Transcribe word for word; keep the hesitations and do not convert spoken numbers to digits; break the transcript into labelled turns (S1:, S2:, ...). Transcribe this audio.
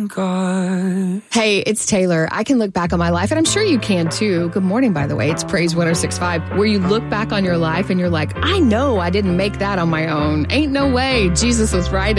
S1: thank God.
S2: Hey, it's Taylor. I can look back on my life, and I'm sure you can too. Good morning, by the way. It's Praise one oh six point five, where you look back on your life and you're like, I know I didn't make that on my own. Ain't no way. Jesus was right.